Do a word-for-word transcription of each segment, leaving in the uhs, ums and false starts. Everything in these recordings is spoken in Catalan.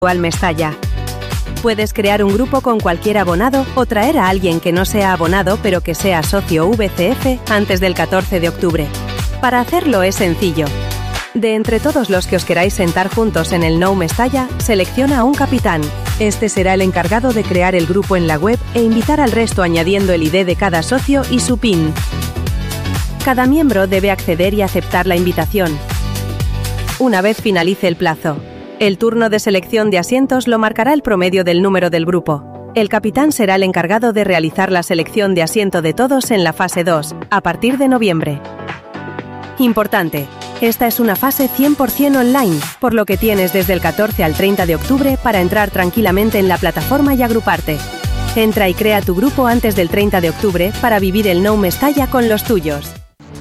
al Mestalla. Puedes crear un grupo con cualquier abonado o traer a alguien que no sea abonado pero que sea socio V C F antes del catorce de octubre. Para hacerlo es sencillo. De entre todos los que os queráis sentar juntos en el Nou Mestalla, selecciona a un capitán. Este será el encargado de crear el grupo en la web e invitar al resto añadiendo el I D de cada socio y su PIN. Cada miembro debe acceder y aceptar la invitación. Una vez finalice el plazo, el turno de selección de asientos lo marcará el promedio del número del grupo. El capitán será el encargado de realizar la selección de asiento de todos en la fase dos, a partir de noviembre. Importante, esta es una fase cien por ciento online, por lo que tienes desde el catorce al treinta de octubre para entrar tranquilamente en la plataforma y agruparte. Entra y crea tu grupo antes del treinta de octubre para vivir el Nou Mestalla con los tuyos.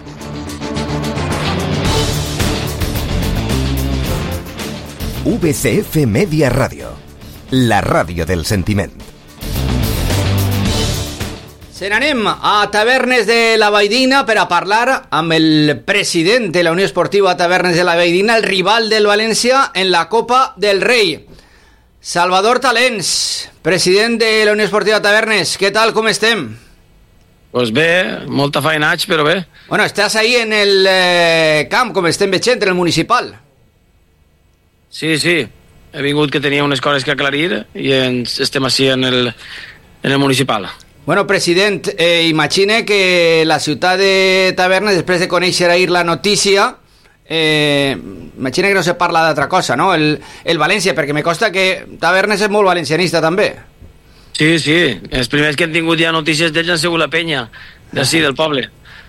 V C F Media Radio, la ràdio del sentiment. Se n'anem a Tavernes de la Valldigna per a parlar amb el president de la Unió Esportiva Tavernes de la Valldigna, el rival del València en la Copa del Rei. Salvador Talens, president de la Unió Esportiva Tavernes, què tal, com estem? Pues bé, molta feinatge, però bé. Bueno, estàs ahí en el eh, camp, com estem veient, en el municipal. Sí, sí, he vingut que tenia unes coses que aclarir i ens estem així en el, en el municipal. Bueno, president, eh, imagine que la ciutat de Tavernes, després de conèixer ahir la notícia, eh, imagine que no se parla d'altra cosa, no? El, el València, perquè me consta que Tavernes és molt valencianista també. Sí, sí, els primers que han tingut ja notícies d'ells han sigut la penya, d'ací, del poble.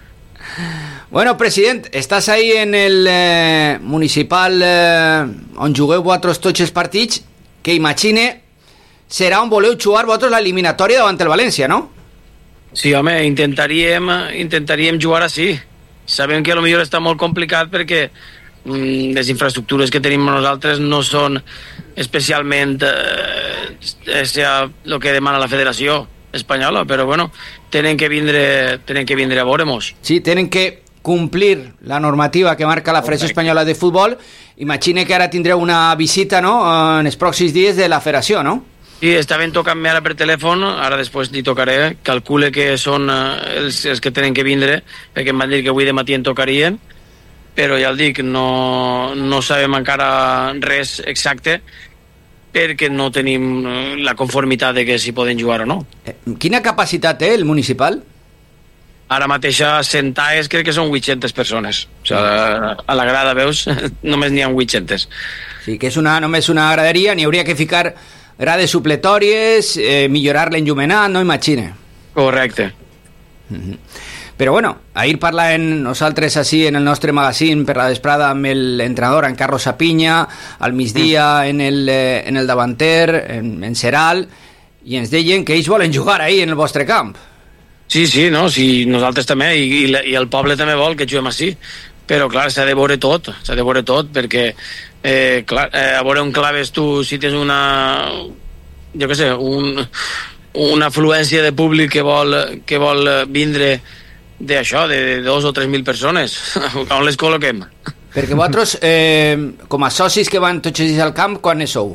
Bueno, president, estàs ahí en el eh, municipal eh, on jugueu vosaltres tots els partits, que imagine serà on voleu jugar vosaltres l'eliminatòria davant el València, no? Sí, home, intentaríem, intentaríem jugar així. Sabem que potser està molt complicat perquè mm, les infraestructures que tenim nosaltres no són especialment eh, el que demana la Federació Espanyola, però bueno, tenen que vindre, tenen que vindre a veure-mos. Sí, tenen que cumplir la normativa que marca la Federació Espanyola de Futbol. Imagine que ara tindreu una visita, no?, en els pròxims dies de la Federació, no? Sí, estaven tocant-me ara per telèfon, ara després li tocaré, calcule que són els, els que tenen que vindre, perquè em van dir que avui de matí en tocarien, però ja el dic, no, no sabem encara res exacte, perquè no tenim la conformitat de que si poden jugar o no. Quina capacitat té el municipal? Ara mateix a Centaes crec que són vuit-centes persones. O sigui, a, a la grada, veus, només n'hi ha vuit-centes. Sí, que és una, només una graderia, n'hi hauria que ficar grades supletòries, eh, millorar l'enllumenat, no? Imagine. Correcte. Mm-hmm. Però bueno, ahir parlàvem nosaltres així en el nostre magazín per la vesprada amb l'entrenador, en Carlos Sapinya, al migdia en el, eh, en el davanter, en, en Seral, i ens deien que ells volen jugar ahí en el vostre camp. Sí, sí, no, sí, nosaltres també, i, i, i el poble també vol que juguem així, però clar, s'ha de veure tot, s'ha de veure tot, perquè eh, clar, eh, a veure on claves tu si tens una, jo què sé, un, una afluència de públic que vol, que vol vindre d'això, de dos o tres mil persones, on les col·loquem? Perquè vosaltres, eh, com a socis que van tots els dies al camp, quan ne sou?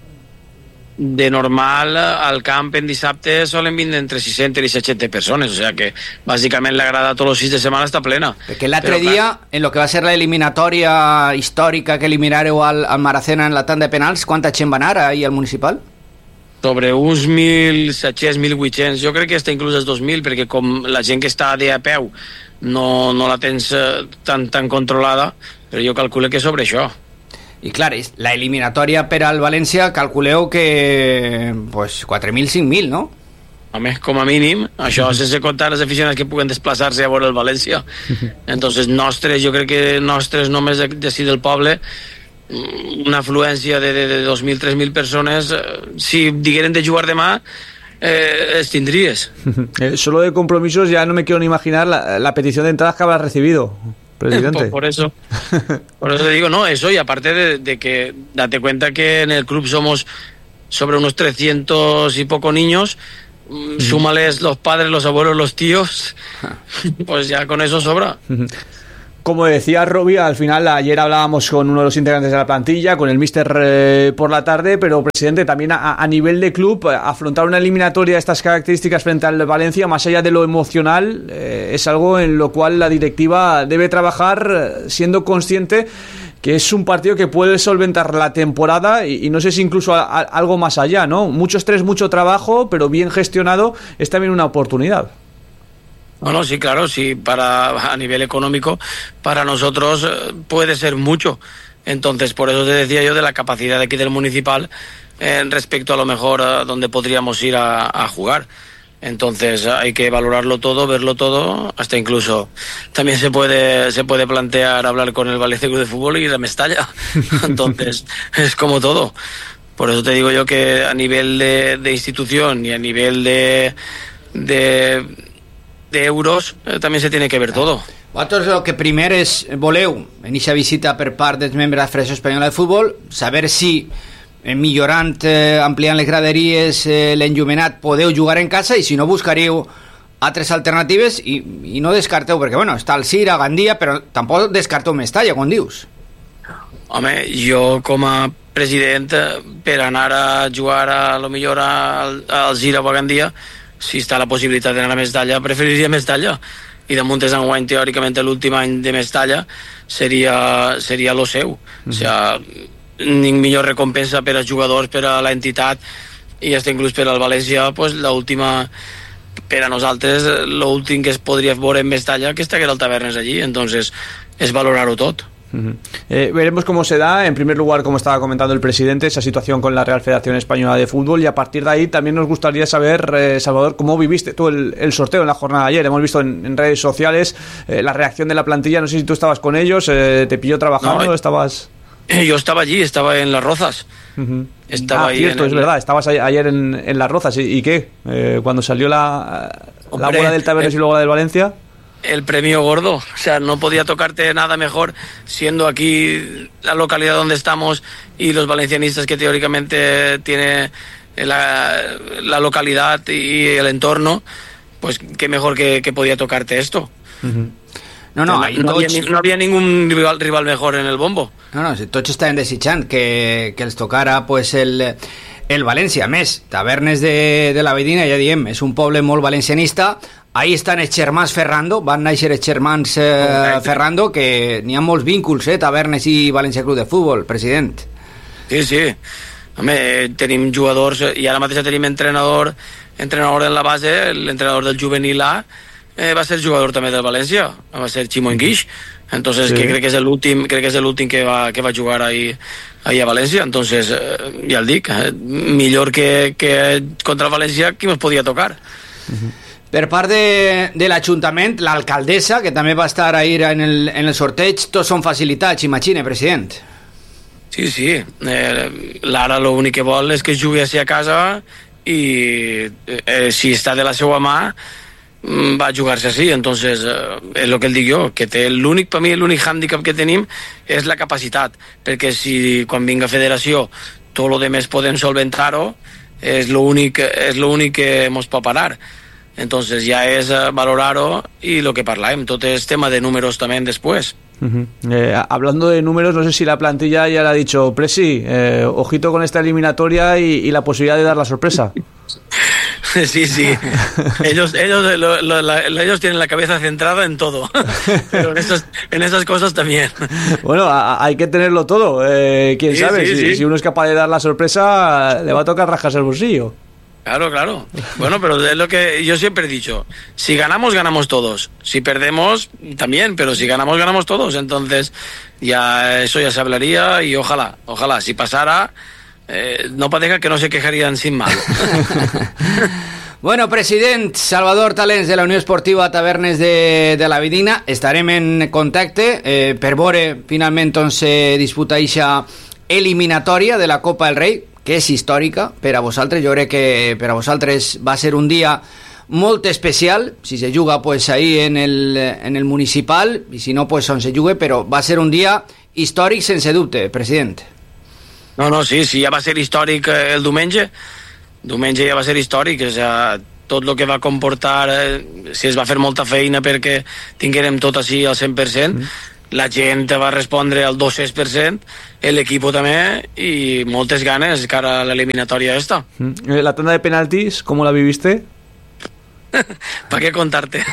De normal, al camp en dissabte solen vindre entre sis-centes i set-centes persones, o sigui que bàsicament la grada tots els sis de setmana està plena. Perquè l'altre dia, en lo que va ser l'eliminatòria històrica que eliminareu al, al Maracena en la tanda de penals, quanta gent va anar ahir al municipal? Sobre uns mil set-cents, mil vuit-cents, jo crec que està inclús els dos mil, perquè com la gent que està de a peu no, no la tens tan, tan controlada, però jo calculo que sobre això. I clar, la eliminatòria per al València calculeu que pues, quatre mil, cinc mil, no? Home, com a mínim, això sense comptar les aficionats que puguen desplaçar-se a veure el València. Entonces, nostres, jo crec que nostres només d'ací del poble, una afluència de, de, de dos mil, tres mil persones, si digueren de jugar demà, eh, es tindries. Eh, solo de compromisos ya no me quiero ni imaginar la, la petición de entradas que habrás recibido, presidente. Por, por eso, por eso digo, no, eso, y aparte de, de que, date cuenta que en el club somos sobre unos trescientos y poco niños, mm. súmales los padres, los abuelos, los tíos, pues ya con eso sobra. Como decía Robbie, al final ayer hablábamos con uno de los integrantes de la plantilla, con el míster eh, por la tarde, pero presidente, también a, a nivel de club, afrontar una eliminatoria de estas características frente al Valencia, más allá de lo emocional, eh, es algo en lo cual la directiva debe trabajar siendo consciente que es un partido que puede solventar la temporada y, y no sé si incluso a, a, algo más allá, ¿no? Mucho estrés, mucho trabajo, pero bien gestionado es también una oportunidad. Bueno, sí, claro, sí, para a nivel económico, para nosotros puede ser mucho. Entonces, por eso te decía yo de la capacidad de aquí del Municipal eh, respecto a lo mejor a donde podríamos ir a, a jugar. Entonces, hay que valorarlo todo, verlo todo, hasta incluso también se puede se puede plantear hablar con el Valencia Club de Fútbol y ir a Mestalla. Entonces, es como todo. Por eso te digo yo que a nivel de, de institución y a nivel de... de de euros eh, també se tiene que ver todo. Vosaltres el que primer és voleu en aquesta visita per part dels membres de la Federació Espanyola de Futbol, saber si eh, millorant, eh, ampliant les graderies, eh, l'enllumenat, podeu jugar en casa i si no buscaríeu altres alternatives i, i no descarteu, perquè bueno, està el Cira, Gandia, però tampoc descarteu Mestalla, com dius. Home, jo com a president per anar a jugar a lo millor al, al Cira o a Gandia, si està la possibilitat d'anar a Mestalla, preferiria Mestalla. I damunt és enguany, teòricament, l'últim any de Mestalla seria, seria lo seu. Mm-hmm. O sigui, ni millor recompensa per als jugadors, per a l'entitat, i hasta inclús per al València, pues, l'última, per a nosaltres, l'últim que es podria veure en Mestalla, que està que era el Tavernes allí. Entonces, és valorar-ho tot. Uh-huh. Eh, veremos cómo se da, en primer lugar, como estaba comentando el presidente, esa situación con la Real Federación Española de Fútbol, y a partir de ahí también nos gustaría saber, eh, Salvador, cómo viviste tú el, el sorteo en la jornada de ayer. Hemos visto en, en redes sociales eh, la reacción de la plantilla, no sé si tú estabas con ellos, eh, te pilló trabajando, no, estabas... Yo estaba allí, estaba en Las Rozas. Uh-huh. Estaba ah, ahí cierto, en es el... verdad, estabas ayer en, en Las Rozas, ¿y, y qué? Eh, cuando salió la, Hombre, la bola del Tabernes eh... y luego la del Valencia... El premio gordo, o sea, no podía tocarte nada mejor siendo aquí la localidad donde estamos y los valencianistas que teóricamente tiene la, la localidad y el entorno, pues qué mejor que, que podía tocarte esto. Uh-huh. No, no, no, no, tots... había, no había ningún rival, rival mejor en el bombo. No, no, tots estaven desitjant que, que els tocara pues, el, el València. A més, Tavernes de, de la Baidina, ja diem, és un poble molt valencianista. Ahí estan els germans Ferrando, van néixer els germans eh, Ferrando, que n'hi ha molts vínculs, eh, Tavernes i València Club de Futbol, president. Sí, sí. Home, tenim jugadors, i ara mateix tenim entrenador, entrenador en la base, l'entrenador del juvenil A, eh, va ser jugador també del València, va ser Ximo Enguix. Entonces, sí. que crec que és l'últim, crec que és l'últim que va, que va jugar ahí, ahí a València. Entonces, eh, ja el dic, eh, millor que, que contra el València, qui ens podia tocar? Uh-huh. Per part de, de l'Ajuntament, l'alcaldessa, que també va estar ahir en el, en el sorteig, tots són facilitats, imagine, president. Sí, sí. Eh, L'Ara l'únic que vol és que jugui a casa i eh, si està de la seva mà va a jugar-se així. Entonces, eh, és el que el dic jo, que té l'únic, per mi, l'únic hàndicap que tenim és la capacitat, perquè si quan vinga federació tot lo demés podem solventar-ho, és l'únic és l'únic que ens pot parar. Entonces ya es uh, valorarlo y lo que parlem, todo es tema de números también después. Uh-huh. Eh, hablando de números, no sé si la plantilla ya le ha dicho, Presi, eh, ojito con esta eliminatoria y, y la posibilidad de dar la sorpresa. Sí, sí. Ellos, ellos, lo, lo, la, ellos tienen la cabeza centrada en todo, pero en esas, en esas cosas también. Bueno, a, hay que tenerlo todo. Eh, quién sí, sabe, sí, si, sí. si uno es capaz de dar la sorpresa, le va a tocar rascarse el bolsillo. Claro, claro. Bueno, pero es lo que yo siempre he dicho. Si ganamos, ganamos todos. Si perdemos, también. Pero si ganamos, ganamos todos. Entonces, ya eso ya se hablaría y ojalá, ojalá. Si pasara, eh, no parezca que no se quejarían sin mal. Bueno, president Salvador Talens de la Unió Esportiva Tavernes de, de la Baidina, estarem en contacte eh, per veure finalment on se disputa eixa eliminatòria de la Copa del Rei, que és històrica per a vosaltres. Jo crec que per a vosaltres va ser un dia molt especial, si se juga pues ahí en el, en el municipal, i si no pues on se jugue, però va ser un dia històric sense dubte, president. No, no, sí, sí, ja va ser històric el diumenge, diumenge ja va ser històric, o sigui, tot el que va comportar, eh, si es va fer molta feina perquè tinguérem tot així al cent per cent, mm. la gent va respondre al dos-cents per cent, l'equip també, i moltes ganes cara a l'eliminatòria esta. La tanda de penaltis, ¿cómo la viviste? ¿Para qué contarte?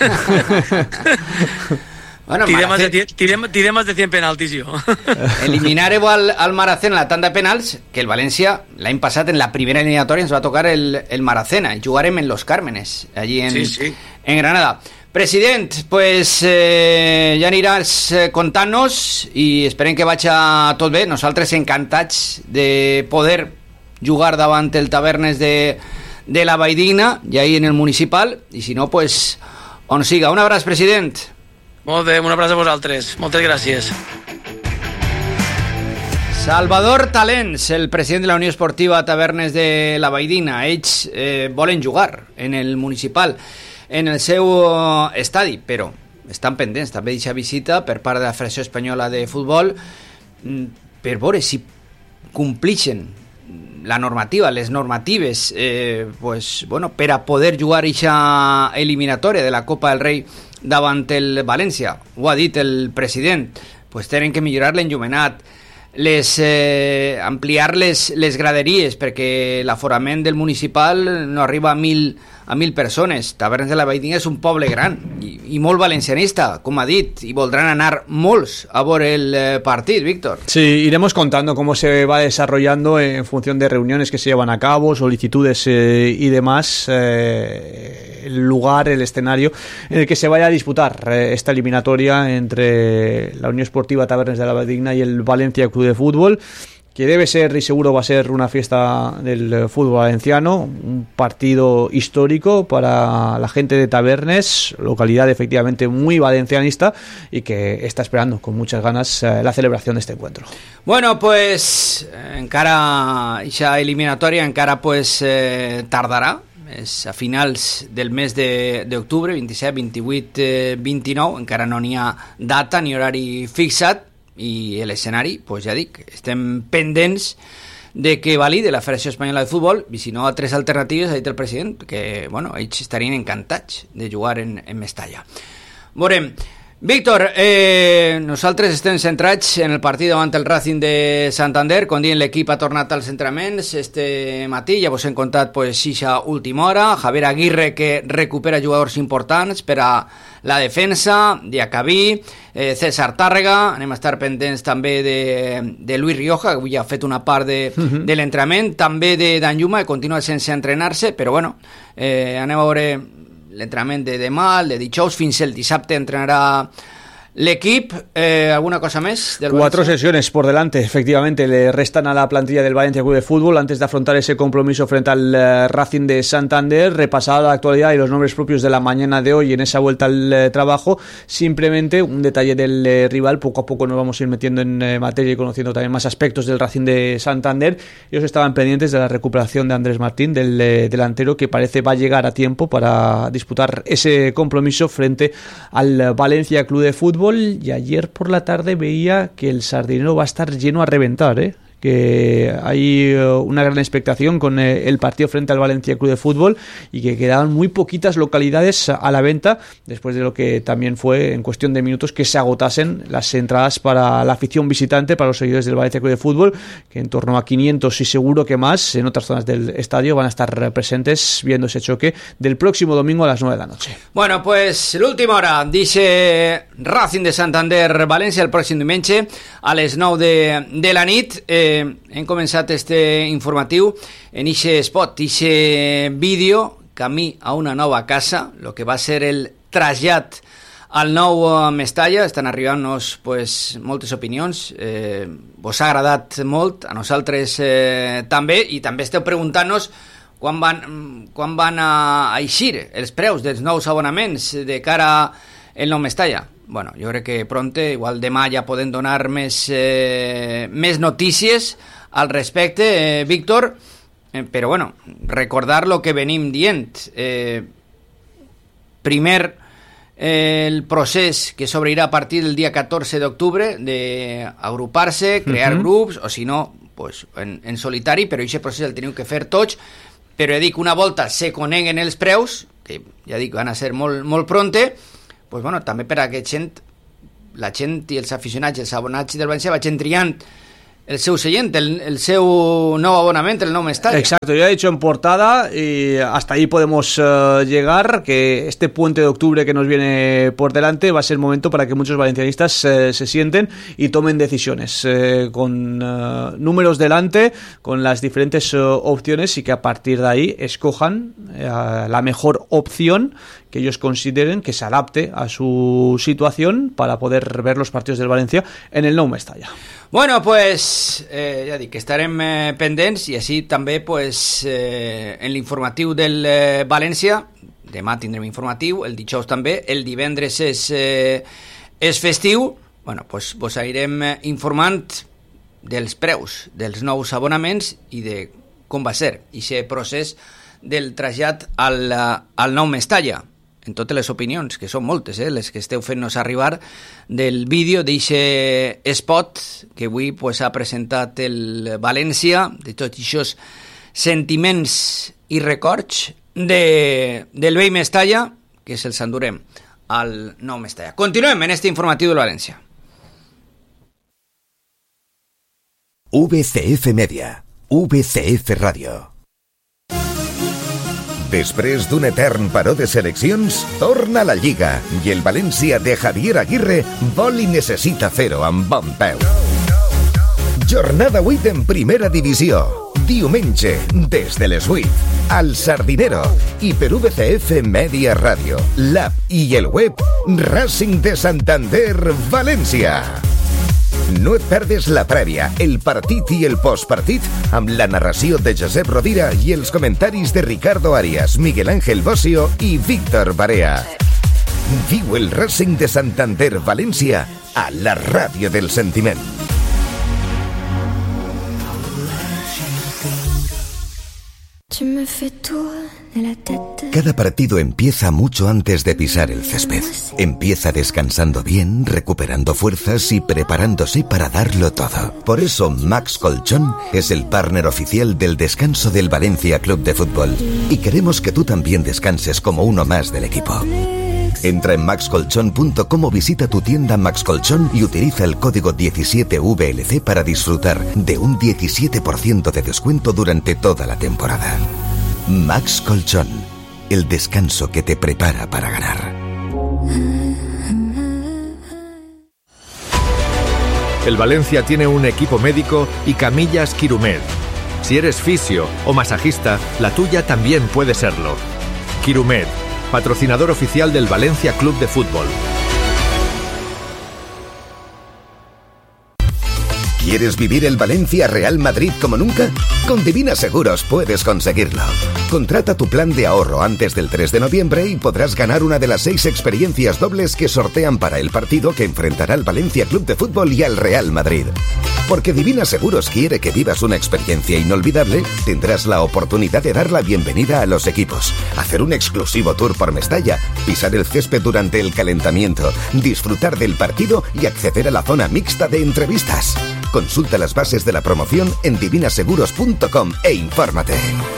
Bueno, tiré, Maracén... más de, tiré, tiré más de cien penaltis jo. Eliminar al, al Maracén en la tanda de penals, que el València l'any passat en la primera eliminatòria ens va tocar el, el Maracena, i jugarem en Los Cármenes, allí en, sí, sí. en Granada. President, pues eh, ja aniràs contant-nos i esperem que vagi tot bé. Nosaltres encantats de poder jugar davant el Tavernes de, de la Valldigna i ahí en el municipal, i si no, pues on siga. Un abraç, president. Molt bé, un abraç a vosaltres. Moltes gràcies. Salvador Talens, el president de la Unió Esportiva Tavernes de la Valldigna. Ells eh, volen jugar en el municipal, en el seu estadi, però estan pendents també d'aquesta visita per part de la Federació Espanyola de Futbol per veure si complixen la normativa, les normatives eh, pues, bueno, per a poder jugar aquesta eliminatòria de la Copa del Rei davant el València. Ho ha dit el president, pues tenen que millorar l'enllumenat, les, eh, ampliar les, les graderies, perquè l'aforament del municipal no arriba a mil, a mil persones. Tavernes de la Valldigna és un poble gran i, i molt valencianista, com ha dit, y voldrán anar molts a veure el eh, partit, Víctor. Sí, iremos contando cómo se va desarrollando en función de reuniones que se llevan a cabo, solicitudes eh, y demás, eh, el lugar, el escenario en el que se vaya a disputar eh, esta eliminatoria entre la Unión Esportiva Tavernes de la Valldigna y el Valencia Club de Fútbol, que debe ser y seguro va a ser una fiesta del fútbol valenciano, un partido histórico para la gente de Tavernes, localidad efectivamente muy valencianista y que está esperando con muchas ganas eh, la celebración de este encuentro. Bueno, pues encara esa eliminatòria encara pues eh, tardarà, és a finals del mes d'octubre, vint-i-set, vint-i-vuit, vint-i-nou, encara no n'hi ha data ni horari fixat, i l'escenari, pues ja dic, estem pendents de que valide la Federació Espanyola de Futbol, i si no, altres alternatives, ha dit el president, que bueno, ells estarien encantats de jugar en, en Mestalla. Veurem. Víctor, eh, nosaltres estem centrats en el partit davant el Racing de Santander. Com dient, l'equip ha tornat als entrenaments este matí, ja vos hem contat pues, eixa última hora. Javier Aguirre, que recupera jugadors importants per a la defensa, Diacabí, eh, César Tàrrega. Anem a estar pendents també de, de Luis Rioja, que avui ha fet una part de, uh-huh. de l'entrenament, també de Dan Lluma, que continua sense entrenar-se, però bueno, eh, anem a veure l'entrenament de demà, el de dijous, fins el dissabte entrenarà l'equip. Eh, ¿alguna cosa más del Cuatro Valencia? sesiones por delante, efectivamente, le restan a la plantilla del Valencia Club de Fútbol antes de afrontar ese compromiso frente al uh, Racing de Santander. Repasada la actualidad y los nombres propios de la mañana de hoy en esa vuelta al uh, trabajo. Simplemente un detalle del uh, rival, poco a poco nos vamos a ir metiendo en uh, materia y conociendo también más aspectos del Racing de Santander. Ellos estaban pendientes de la recuperación de Andrés Martín, del uh, delantero, que parece va a llegar a tiempo para disputar ese compromiso frente al uh, Valencia Club de Fútbol. Y ayer por la tarde veía que el Sardinero va a estar lleno a reventar, ¿eh? que hay una gran expectación con el partido frente al Valencia Club de Fútbol y que quedaban muy poquitas localidades a la venta después de lo que también fue en cuestión de minutos que se agotasen las entradas para la afición visitante, para los seguidores del Valencia Club de Fútbol, que en torno a quinientos y seguro que más en otras zonas del estadio van a estar presentes viendo ese choque del próximo domingo a las nueve de la noche. Bueno, pues l'última hora dice Racing de Santander València el pròxim diumenge a les nou de, de la nit. eh, hem començat este informatiu en ixe spot, ixe vídeo camí a una nova casa, lo que va ser el trasllat al nou Mestalla. Estan arribant-nos pues, moltes opinions, eh, vos ha agradat molt, a nosaltres eh, també, i també esteu preguntant-nos quan van, quan van a eixir els preus dels nous abonaments de cara al nou Mestalla. Bueno, jo crec que pronte, igual demà ja podem donar més, eh, més notícies al respecte, eh, Víctor, eh, però bueno, recordar lo que venim dient. Eh, primer, eh, el procés que s'obrirà a partir del dia catorze d'octubre d'agrupar-se, crear uh-huh. grups, o si no, pues, en, en solitari, però aquest procés el teniu que fer tots. Però ja dic, una volta se coneguen els preus, que ja dic, van a ser molt, molt pronte, pues bueno, també per a que gent la gent i els aficionats, els abonats del València vagin triant el seu seient, el, el seu nou abonament, el nou Mestalla. Exacto, yo he dicho en portada y hasta ahí podemos uh, llegar, que este puente de octubre que nos viene por delante va a ser el momento para que muchos valencianistas uh, se sienten y tomen decisiones uh, con uh, números delante, con las diferentes uh, opciones, y que a partir de ahí escojan uh, la mejor opción que ellos consideren que se adapte a su situación para poder ver los partidos del Valencia en el Nou Mestalla. Bueno, pues eh, ja dic que estarem eh, pendents, i així també pues, eh, en l'informatiu del eh, València. Demà tindrem informatiu, el dijous també, el divendres és, eh, és festiu. Bueno, pues, vos anirem informant dels preus dels nous abonaments i de com va ser aquest procés del trasllat al, al Nou Mestalla, en totes les opinions, que són moltes, eh, les que esteu fent-nos arribar, del vídeo d'eixe spot que avui pues, ha presentat el València, de tots aquests sentiments i records de, del vell Mestalla, que se'ls endurem al Nou Mestalla. Continuem en este informatiu del València. V C F Media, V C F Ràdio. Després d'un etern paró de seleccions, torna la Lliga i el València de Javier Aguirre vol i necessita fer-ho amb bon peu. Jornada vuit en primera divisió. Diumenge, des de les vuit, al Sardinero i per V C F Media Ràdio, l'app i el web Racing de Santander València. No et perdes la prèvia, el partit i el postpartit amb la narració de Josep Rovira i els comentaris de Ricardo Arias, Miguel Ángel Bossio i Víctor Barea. Viu el Racing de Santander València a la ràdio del sentiment. Cada partido empieza mucho antes de pisar el césped. Empieza descansando bien, recuperando fuerzas y preparándose para darlo todo. Por eso Max Colchón es el partner oficial del descanso del Valencia Club de Fútbol. Y queremos que tú también descanses como uno más del equipo. Entra en max colchón punto com o visita tu tienda Max Colchón y utiliza el código diecisiete V L C para disfrutar de un diecisiete por ciento de descuento durante toda la temporada. Max Colchón, el descanso que te prepara para ganar. El Valencia tiene un equipo médico y camillas Quirumed. Si eres fisio o masajista, la tuya también puede serlo. Quirumed, patrocinador oficial del Valencia Club de Fútbol. ¿Quieres vivir el Valencia Real Madrid como nunca? Con Divina Seguros puedes conseguirlo. Contrata tu plan de ahorro antes del tres de noviembre y podrás ganar una de las seis experiencias dobles que sortean para el partido que enfrentará al Valencia Club de Fútbol y al Real Madrid. Porque Divina Seguros quiere que vivas una experiencia inolvidable, tendrás la oportunidad de dar la bienvenida a los equipos, hacer un exclusivo tour por Mestalla, pisar el césped durante el calentamiento, disfrutar del partido y acceder a la zona mixta de entrevistas. Consulta las bases de la promoción en divina seguros punto com e infórmate.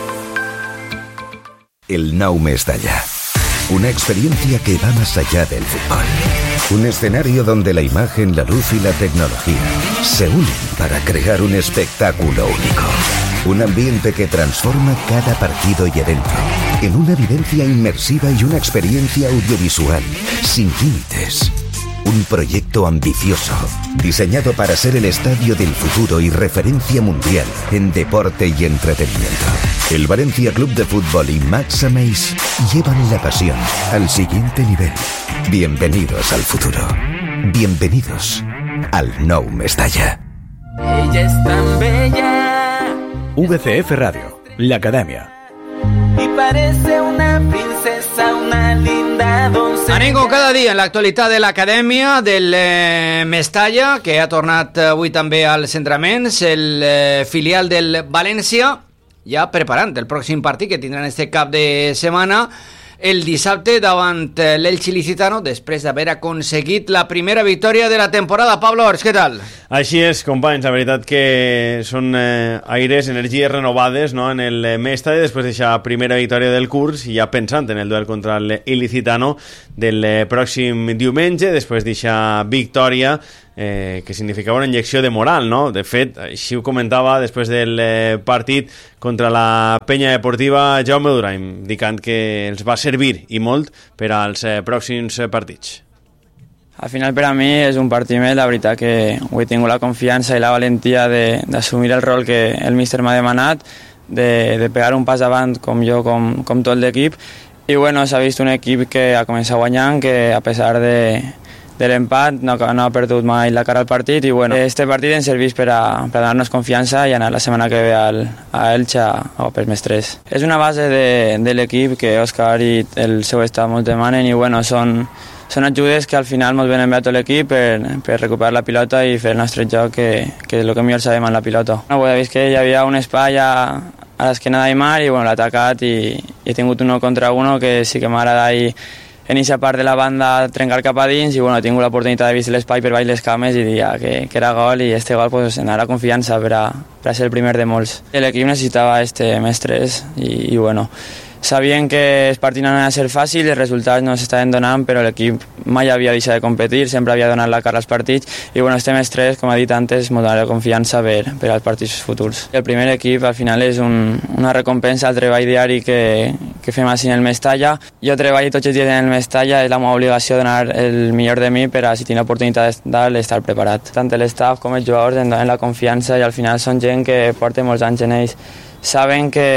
El Nou Mestalla. Una experiencia que va más allá del fútbol. Un escenario donde la imagen, la luz y la tecnología se unen para crear un espectáculo único. Un ambiente que transforma cada partido y evento en una vivencia inmersiva y una experiencia audiovisual sin límites. Un proyecto ambicioso, diseñado para ser el estadio del futuro y referencia mundial en deporte y entretenimiento. El Valencia Club de Fútbol y Max Ameis llevan la pasión al siguiente nivel. Bienvenidos al futuro. Bienvenidos al Nou Mestalla. Ella es tan bella. V C F Radio, la Academia. Y parece una princesa, una linda doncella. Anem com cada dia en l'actualitat de l'Acadèmia del eh, Mestalla, que ha tornat avui també als entrenaments, el eh, filial del València, ja preparant el pròxim partit que tindran este cap de setmana el dissabte davant l'Elche Ilicitano després d'haver aconseguit la primera victòria de la temporada. Pablo Ors, què tal? Així és, companys, la veritat que són eh, aires, energies renovades, no?, en el Mestalla després d'aquesta primera victòria del curs i ja pensant en el duel contra l'Ilicitano del eh, pròxim diumenge, després d'aquesta victòria eh, que significava una injecció de moral, no? De fet, així ho comentava després del eh, partit contra la Penya Deportiva Jaume Duraim, dicant que els va servir i molt per als eh, pròxims eh, partits. Al final per a mi és un partit més, la veritat que ho he tingut la confiança i la valentia d'assumir el rol que el míster m'ha demanat, de, de pegar un pas avant com jo, com, com tot l'equip, i bueno, s'ha vist un equip que ha començat guanyant, que a pesar de, de l'empat no, no ha perdut mai la cara al partit, i bueno, este partit ens serveix per a, per a donar-nos confiança i anar la setmana que ve al, a Elche o per més tres. És una base de, de l'equip que Òscar i el seu estat ens demanen, i bueno, són Són ajudes que al final ens venen bé a tot l'equip per, per recuperar la pilota i fer el nostre joc, que, que és el que millor sabem en la pilota. No, he vist que hi havia un espai a, a l'esquena d'Aimar i bueno, l'ha atacat i, i he tingut uno contra uno que sí que m'agrada i en aquesta part de la banda trencar cap a dins i bueno, he tingut l'oportunitat de vist l'espai per baix les cames i dir que, que era gol, i este gol pues, em donarà confiança per a, per a ser el primer de molts. L'equip necessitava este més tres i, i bueno, sabien que els partits no anaven a ser fàcils, els resultats no s'estaven donant, però l'equip mai havia deixat de competir, sempre havia donat la cara als partits, i bueno, este més tres, com he dit antes, ens donarà confiança per, per als partits futurs. El primer equip al final és un, una recompensa al treball diari que, que fem així en el Mestalla. Jo treballo tots els dies en el Mestalla, és la meva obligació donar el millor de mi per a, si tinc l'oportunitat d'estar preparat. Tant l'estaf com els jugadors em donen la confiança i al final són gent que porta molts anys en ells. Saben que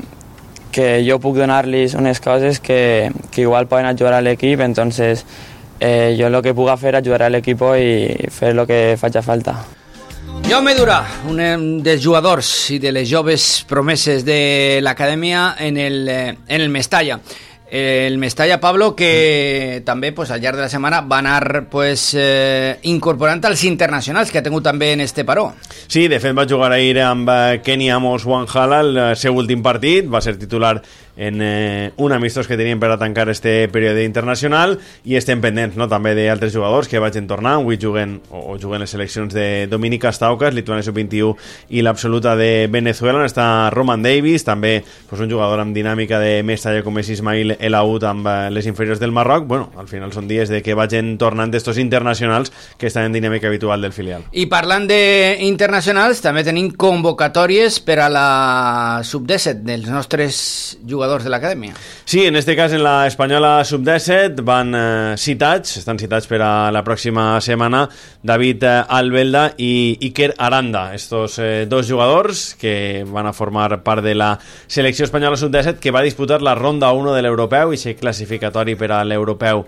que jo puc donar-los unes coses que, que igual poden ajudar a l'equip, entonces eh, jo el que puc fer ajudar a l'equip i fer el que faci falta. Jaume Durà, un dels jugadors i de les joves promeses de l'acadèmia en el, en el Mestalla. El Mestalla, Pablo, que també pues, al llarg de la setmana va anar pues, eh, incorporant els internacionals que ha tingut també en este paró. Sí, de fet va jugar ahir amb Kenny Amos Wanjala el seu últim partit, va ser titular en eh, un amistós que tenien per a tancar este període internacional, i estem pendents, no?, també d'altres jugadors que vagin tornar. Avui juguen o, o juguen les seleccions de Dominica Staukas, Lituània sub vint-i-u i l'absoluta de Venezuela, on està Roman Davis, també pues, un jugador amb dinàmica de Mestalla com és Ismail El Aoud amb eh, les inferiors del Marroc. Bueno, al final són dies de que vagin tornant d'estos internacionals que estan en dinàmica habitual del filial. I parlant d'internacionals, també tenim convocatòries per a la sub disset dels nostres jugadors jugadors de l'acadèmia. Sí, en este cas en la espanyola sub disset van eh, citats, estan citats per a la pròxima setmana David eh, Albelda i Iker Aranda, estos eh, dos jugadors que van a formar part de la selecció espanyola sub disset que va disputar la ronda u de l'europeu i ser classificatori per a l'europeu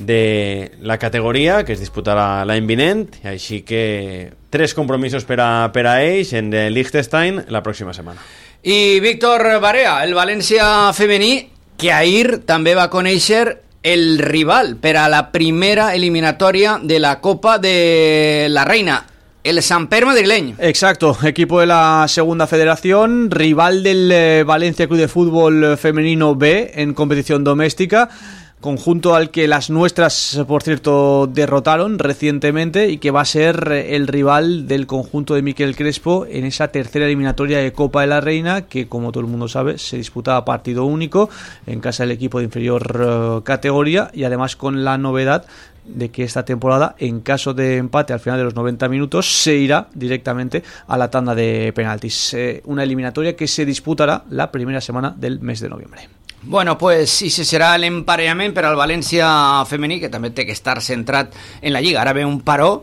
de la categoria que es disputarà l'any vinent, així que tres compromisos per a, per a ells en Liechtenstein la pròxima setmana. I Víctor Barea, el València femení, que ahir també va conèixer el rival per a la primera eliminatòria de la Copa de la Reina, el Samper madrileño. Exacto, equipo de la segunda federación, rival del eh, Valencia Club de Fútbol Femenino B en competición doméstica, conjunto al que las nuestras, por cierto, derrotaron recientemente y que va a ser el rival del conjunto de Miquel Crespo en esa tercera eliminatoria de Copa de la Reina, que como todo el mundo sabe se disputa a partido único en casa del equipo de inferior uh, categoría, y además con la novedad de que esta temporada, en caso de empate al final de los noventa minutos, se irá directamente a la tanda de penaltis. Eh, una eliminatoria que se disputará la primera semana del mes de noviembre. Bueno, pues i si serà l'emparellament per al València femení, que també té que estar centrat en la Lliga. Ara ve un paró,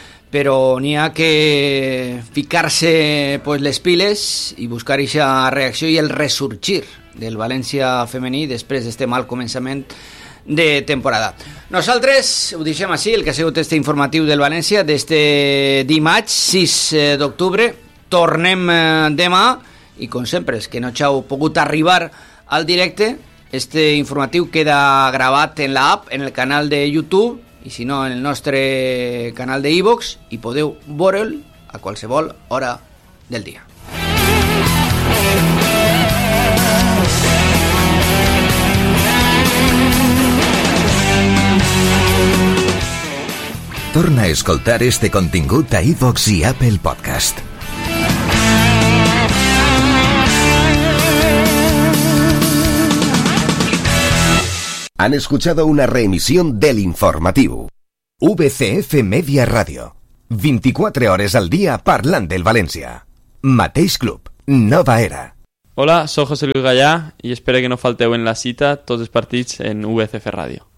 però n'hi ha que ficar-se pues, les piles i buscar aquesta reacció i el ressorgir del València femení després d'este mal començament de temporada. Nosaltres ho deixem així, el que ha sigut este informatiu del València d'este dimarts sis d'octubre. Tornem demà i, com sempre, és que no heu pogut arribar al directe, este informatiu queda gravat en la app, en el canal de YouTube, i si no en el nostre canal de iVox, i podeu veure'l a qualsevol hora del dia. Torna a escoltar este contingut a iVoox i Apple Podcast. Han escuchado una reemisión del informativo. V C F Media Radio. veinticuatro hores al día parlant del València. Mateix club, nova era. Hola, soy José Luis Gallá y espero que no falteu en la cita tots els partits en V C F Radio.